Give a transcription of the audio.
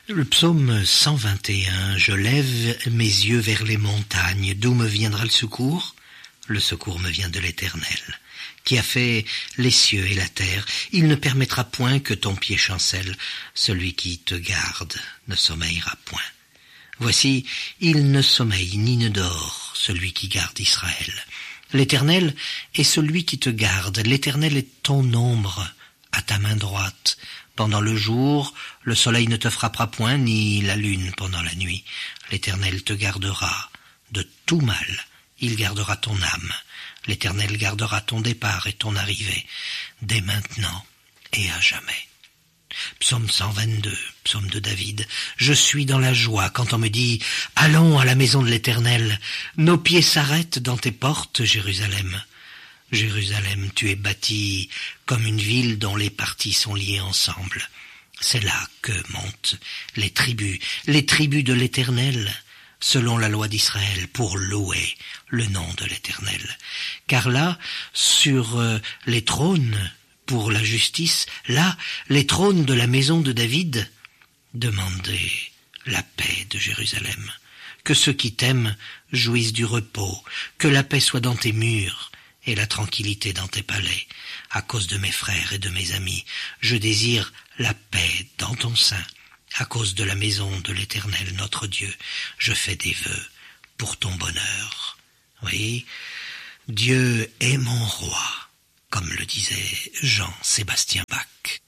Le psaume 121, je lève mes yeux vers les montagnes, d'où me viendra le secours? Le secours me vient de l'Éternel, qui a fait les cieux et la terre. Il ne permettra point que ton pied chancelle. Celui qui te garde ne sommeillera point. Voici, il ne sommeille ni ne dort, celui qui garde Israël. L'Éternel est celui qui te garde. L'Éternel est ton ombre à ta main droite. Pendant le jour, le soleil ne te frappera point, ni la lune pendant la nuit. L'Éternel te gardera de tout mal. Il gardera ton âme. L'Éternel gardera ton départ et ton arrivée, dès maintenant et à jamais. Psaume 122, psaume de David. Je suis dans la joie quand on me dit « Allons à la maison de l'Éternel ». Nos pieds s'arrêtent dans tes portes, Jérusalem. Jérusalem, tu es bâtie comme une ville dont les parties sont liées ensemble. C'est là que montent les tribus de l'Éternel, selon la loi d'Israël, pour louer le nom de l'Éternel. Car là, sur les trônes pour la justice, là, les trônes de la maison de David, demandez la paix de Jérusalem. Que ceux qui t'aiment jouissent du repos, que la paix soit dans tes murs, et la tranquillité dans tes palais. À cause de mes frères et de mes amis, je désire la paix dans ton sein. À cause de la maison de l'Éternel, notre Dieu, je fais des vœux pour ton bonheur. Oui, Dieu est mon roi, comme le disait Jean-Sébastien Bach.